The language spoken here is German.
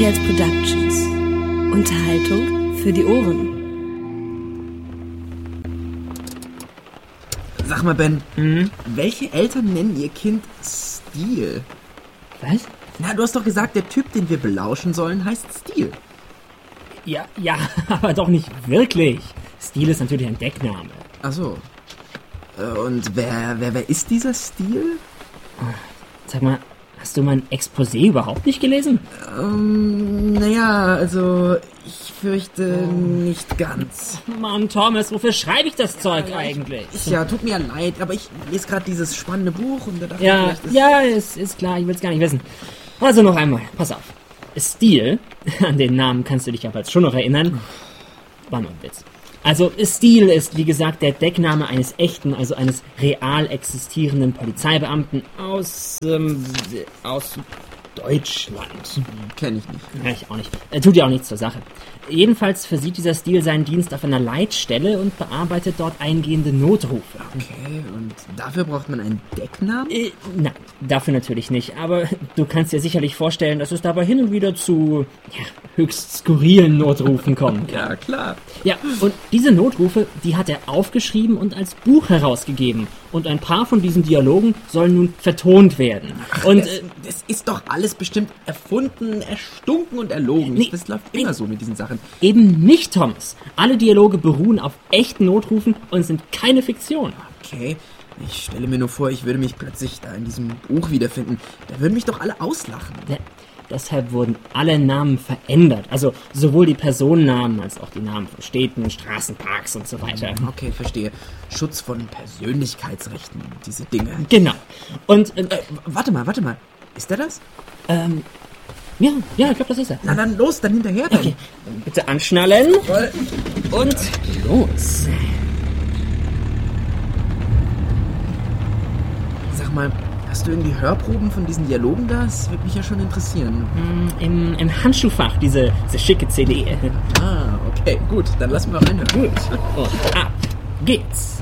Tales Productions. Unterhaltung für die Ohren. Sag mal, Ben, welche Eltern nennen ihr Kind Steel? Was? Na, du hast doch gesagt, der Typ, den wir belauschen sollen, heißt Steel. Ja, aber doch nicht wirklich. Steel ist natürlich ein Deckname. Ach so. Und wer ist dieser Steel? Sag mal, hast du mein Exposé überhaupt nicht gelesen? Naja, also ich fürchte nicht ganz. Mann, Thomas, wofür schreibe ich das Zeug eigentlich? Ja, tut mir leid, aber ich lese gerade dieses spannende Buch und da dachte Ja, ich, ist klar, ich will es gar nicht wissen. Also noch einmal, pass auf. Steel, an den Namen kannst du dich aber jetzt schon noch erinnern, war nur ein Witz. Also Steel ist, wie gesagt, der Deckname eines echten, also eines real existierenden Polizeibeamten aus Deutschland. Kenn ich nicht. Ja, ich auch nicht. Tut ja auch nichts zur Sache. Jedenfalls versieht dieser Steel seinen Dienst auf einer Leitstelle und bearbeitet dort eingehende Notrufe. Okay, und dafür braucht man einen Decknamen? Nein, dafür natürlich nicht. Aber du kannst dir sicherlich vorstellen, dass es dabei hin und wieder zu höchst skurrilen Notrufen kommt. Ja, klar. Ja, und diese Notrufe, die hat er aufgeschrieben und als Buch herausgegeben. Und ein paar von diesen Dialogen sollen nun vertont werden. Und das ist doch alles bestimmt erfunden, erstunken und erlogen. Nee, Das läuft immer so mit diesen Sachen. eben nicht, Thomas. Alle Dialoge beruhen auf echten Notrufen und sind keine Fiktion. Okay, ich stelle mir nur vor, ich würde mich plötzlich da in diesem Buch wiederfinden. Da würden mich doch alle auslachen. Ja, deshalb wurden alle Namen verändert. Also sowohl die Personennamen als auch die Namen von Städten, Straßen, Parks und so weiter. Okay, verstehe. Schutz von Persönlichkeitsrechten, diese Dinge. Genau. Und, Warte mal. Ist der das? ja, ich glaube, das ist er. Na dann los, dann hinterher dann. Okay, dann bitte anschnallen. Voll. Und los. Sag mal, hast du irgendwie Hörproben von diesen Dialogen da? Das würde mich ja schon interessieren. Im Handschuhfach, diese schicke CD. Ah, okay, gut, dann lassen wir reinhören. Gut. Und ab geht's.